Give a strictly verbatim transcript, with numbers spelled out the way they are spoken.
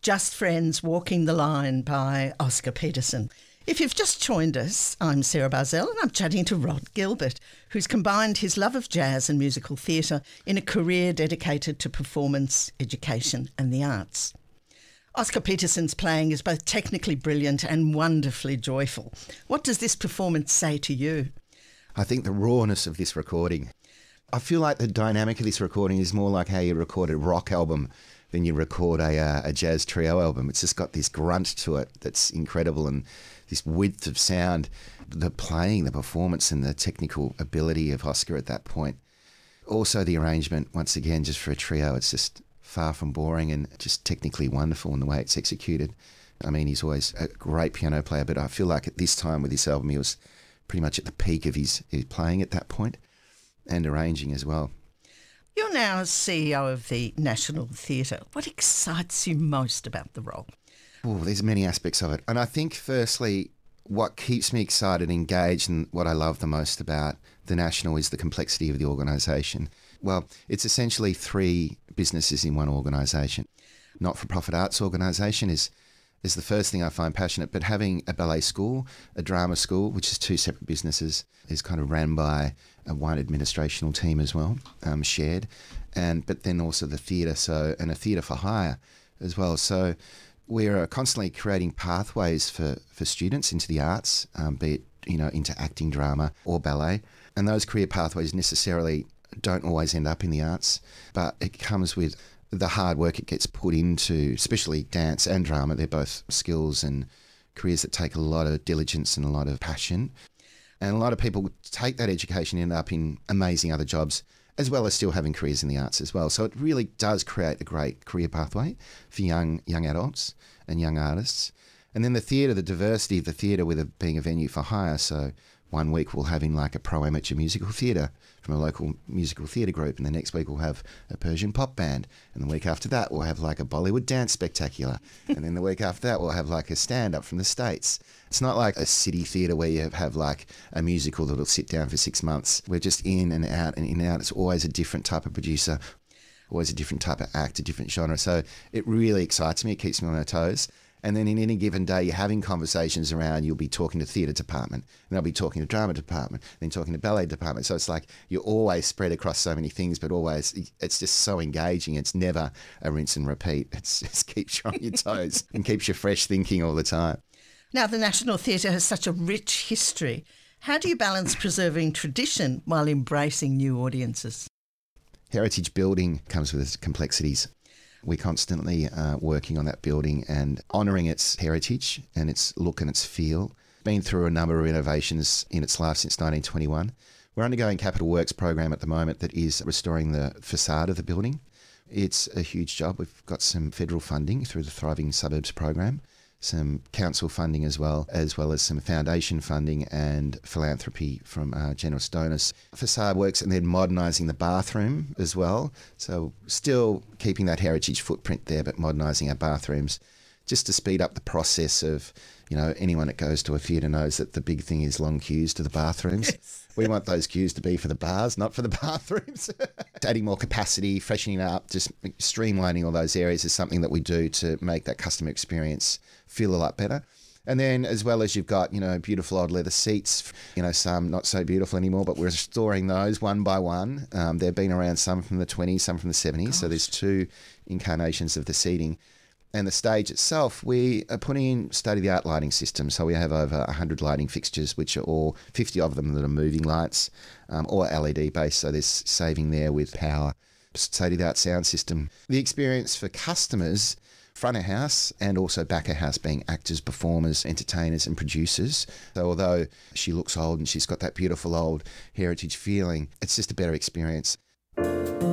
Just Friends Walking the Line by Oscar Peterson. If you've just joined us, I'm Sarah Barzell and I'm chatting to Rod Gilbert, who's combined his love of jazz and musical theatre in a career dedicated to performance, education and the arts. Oscar Peterson's playing is both technically brilliant and wonderfully joyful. What does this performance say to you? I think the rawness of this recording. I feel like the dynamic of this recording is more like how you record a rock album than you record a, uh, a jazz trio album. It's just got this grunt to it that's incredible, and this width of sound, the playing, the performance and the technical ability of Oscar at that point. Also the arrangement, once again, just for a trio, it's just far from boring and just technically wonderful in the way it's executed. I mean, he's always a great piano player, but I feel like at this time with this album, he was pretty much at the peak of his, his playing at that point, and arranging as well. You're now C E O of the National Theatre. What excites you most about the role? Oh, there's many aspects of it. And I think, firstly, what keeps me excited, engaged, and what I love the most about the National is the complexity of the organisation. Well, it's essentially three businesses in one organisation. Not-for-profit arts organisation is is the first thing I find passionate, but having a ballet school, a drama school, which is two separate businesses, is kind of ran by a one administrational team as well, um, shared, and but then also the theatre, so and a theatre for hire as well. So we're constantly creating pathways for, for students into the arts, um, be it you know into acting, drama or ballet, and those career pathways necessarily don't always end up in the arts, but it comes with the hard work it gets put into, especially dance and drama. They're both skills and careers that take a lot of diligence and a lot of passion. And a lot of people take that education and end up in amazing other jobs, as well as still having careers in the arts as well. So it really does create a great career pathway for young young adults and young artists. And then the theatre, the diversity of the theatre with it being a venue for hire. So one week we'll have in like a pro-amateur musical theatre from a local musical theatre group, and the next week we'll have a Persian pop band, and the week after that we'll have like a Bollywood dance spectacular, and then the week after that we'll have like a stand-up from the States. It's not like a city theatre where you have like a musical that'll sit down for six months. We're just in and out and in and out. It's always a different type of producer, always a different type of act, a different genre. So it really excites me. It keeps me on my toes. And then in any given day, you're having conversations around, you'll be talking to theatre department, and I'll be talking to drama department, then talking to ballet department. So it's like you're always spread across so many things, but always, it's just so engaging. It's never a rinse and repeat. It's, it just keeps you on your toes and keeps you fresh thinking all the time. Now, the National Theatre has such a rich history. How do you balance preserving tradition while embracing new audiences? Heritage building comes with its complexities. We're constantly uh, working on that building and honouring its heritage and its look and its feel. Been through a number of innovations in its life since nineteen twenty-one. We're undergoing a capital works program at the moment that is restoring the facade of the building. It's a huge job. We've got some federal funding through the Thriving Suburbs program, some council funding as well, as well as some foundation funding and philanthropy from uh, generous donors. Facade works, and then modernising the bathroom as well. So still keeping that heritage footprint there, but modernising our bathrooms just to speed up the process of, you know, anyone that goes to a theatre knows that the big thing is long queues to the bathrooms. Yes. We want those queues to be for the bars, not for the bathrooms. Adding more capacity, freshening up, just streamlining all those areas is something that we do to make that customer experience feel a lot better. And then as well as you've got, you know, beautiful old leather seats, you know, some not so beautiful anymore, but we're restoring those one by one. Um, they've been around, some from the twenties, some from the seventies. Gosh. So there's two incarnations of the seating. And the stage itself, we are putting in state-of-the-art lighting systems. So we have over one hundred lighting fixtures, which are all fifty of them that are moving lights, um, or L E D based. So there's saving there with power. State-of-the-art sound system. The experience for customers, front of house and also back of house, being actors, performers, entertainers and producers. So although she looks old and she's got that beautiful old heritage feeling, it's just a better experience.